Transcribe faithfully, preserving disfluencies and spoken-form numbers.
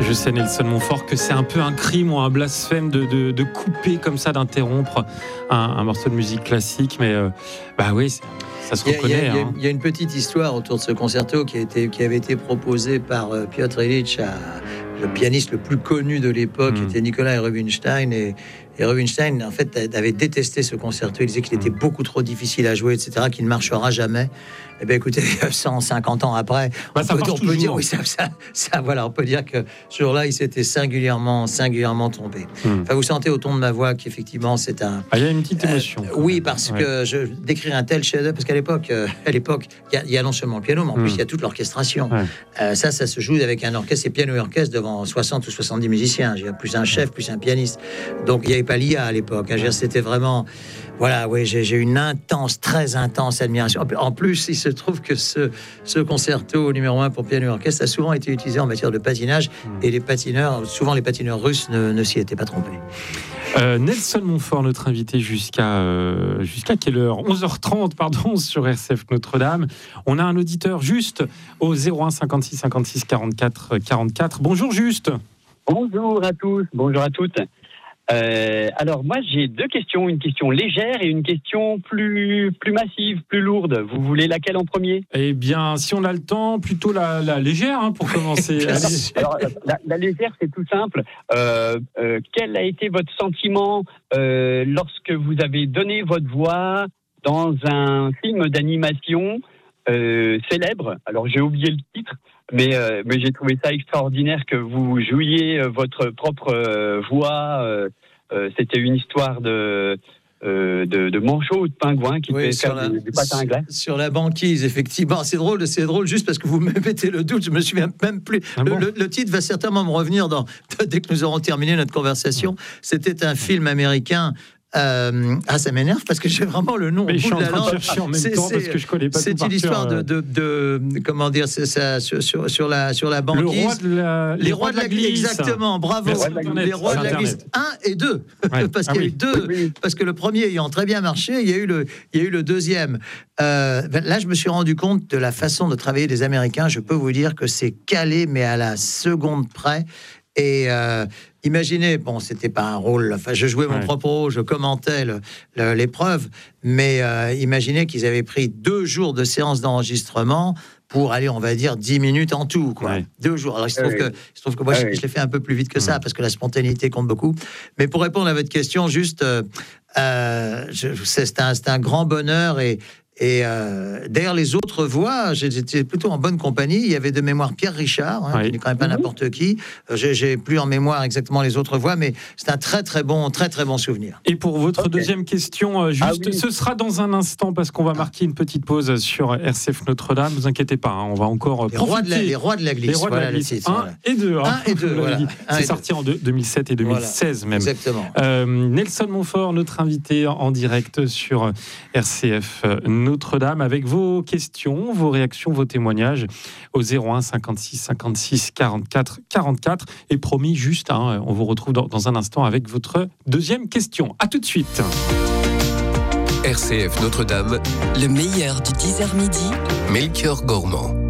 Je sais, Nelson Montfort, que c'est un peu un crime ou un blasphème de, de, de couper comme ça, d'interrompre un, un morceau de musique classique, mais euh, bah oui, ça se reconnaît. Il y, a, il, y a, hein. il y a une petite histoire autour de ce concerto qui, a été, qui avait été proposé par euh, Piotr Ilyich, à, le pianiste le plus connu de l'époque, mmh. était Nikolai Rubinstein, et, et Rubinstein, en fait, avait détesté ce concerto. Il disait qu'il était beaucoup trop difficile à jouer, et cetera, qu'il ne marchera jamais. Eh bien, écoutez, cent cinquante ans après, bah, on, ça peut, on peut dire, oui, ça, ça, ça, voilà, on peut dire que ce jour-là, il s'était singulièrement, singulièrement trompé. Hmm. Enfin, vous sentez au ton de ma voix qu'effectivement, c'est un. Ah, il y a une petite émotion. Euh, oui, parce ouais. que je décrire un tel chef-d'œuvre, parce qu'à l'époque, euh, à l'époque, il y, y a non seulement le piano, mais en hmm. plus, il y a toute l'orchestration. Ouais. Euh, ça, ça se joue avec un orchestre, c'est piano et orchestre devant soixante ou soixante-dix musiciens. J'ai plus un chef, plus un pianiste. Donc, il n'y avait pas l'I A à l'époque. Hein, c'était vraiment. Voilà, oui, j'ai, j'ai une intense, très intense admiration. En plus, il se trouve que ce, ce concerto numéro un pour piano et orchestre a souvent été utilisé en matière de patinage, mmh. et les patineurs, souvent les patineurs russes ne, ne s'y étaient pas trompés. Euh, Nelson Montfort, notre invité jusqu'à, euh, jusqu'à quelle heure ? onze heures trente, pardon, sur R C F Notre-Dame. On a un auditeur juste au zéro un cinquante-six cinquante-six quarante-quatre quarante-quatre. Bonjour Juste. Bonjour à tous, bonjour à toutes. Euh, alors moi j'ai deux questions, une question légère et une question plus plus massive, plus lourde. Vous voulez laquelle en premier ? Eh bien, si on a le temps, plutôt la, la légère hein, pour commencer. Alors la, la légère c'est tout simple. Euh, euh, quel a été votre sentiment euh, lorsque vous avez donné votre voix dans un film d'animation euh, célèbre ? Alors j'ai oublié le titre. Mais, euh, mais j'ai trouvé ça extraordinaire que vous jouiez euh, votre propre euh, voix. Euh, euh, c'était une histoire de, euh, de, de manchot ou de pingouin qui oui, fait faire la, du, du patin à glace. Sur la banquise, effectivement. C'est drôle, c'est drôle juste parce que vous me mettez le doute. Je me souviens même plus. Ah bon le, le, le titre va certainement me revenir dans, dès que nous aurons terminé notre conversation. C'était un film américain. Euh, ah, ça m'énerve parce que j'ai vraiment le nom. Mais au je bout suis de en la train langue. de chercher en même c'est, temps parce que je connais pas c'est tout par une histoire cœur, de, de, de comment dire, c'est ça sur, sur, sur la sur la banquise. Le roi de la, les, les rois de la glisse. Exactement, bravo. Les rois de la glisse un et deux, ouais. parce ah qu'il y a oui. eu deux, oui. parce que le premier ayant très bien marché, il y a eu le, il y a eu le deuxième. Euh, là, je me suis rendu compte de la façon de travailler des Américains. Je peux vous dire que c'est calé, mais à la seconde près. Et euh, imaginez, bon, c'était pas un rôle, enfin, je jouais mon ouais. propre rôle, je commentais le, le, l'épreuve, mais euh, imaginez qu'ils avaient pris deux jours de séance d'enregistrement pour aller, on va dire, dix minutes en tout, quoi. Ouais. Deux jours. Alors, il se trouve, ouais. que, il se trouve que moi, ouais. je, je l'ai fait un peu plus vite que ça, parce que la spontanéité compte beaucoup. Mais pour répondre à votre question, juste, euh, euh, je, c'est, un, c'est un grand bonheur et Et euh, d'ailleurs, les autres voix, j'étais plutôt en bonne compagnie. Il y avait de mémoire Pierre Richard, hein, oui. qui n'est quand même pas n'importe qui. J'ai, j'ai plus en mémoire exactement les autres voix, mais c'est un très très bon, très très bon souvenir. Et pour votre okay. deuxième question, juste, ah oui. ce sera dans un instant parce qu'on va ah. marquer une petite pause sur R C F Notre-Dame. Ne vous inquiétez pas, hein, on va encore les profiter. Rois de la, les rois de la glisse. Les rois voilà, de la glisse. Un voilà. et deux. Hein, un et deux. Voilà. C'est sorti deux. en deux mille sept et deux mille seize voilà. même. Exactement. Euh, Nelson Montfort, notre invité en direct sur R C F Notre-Dame avec vos questions, vos réactions, vos témoignages au zéro un cinquante-six cinquante-six quarante-quatre quarante-quatre. Et promis, juste, hein, on vous retrouve dans, dans un instant avec votre deuxième question. À tout de suite. R C F Notre-Dame, le meilleur du dix heures midi. Melchior Gormand.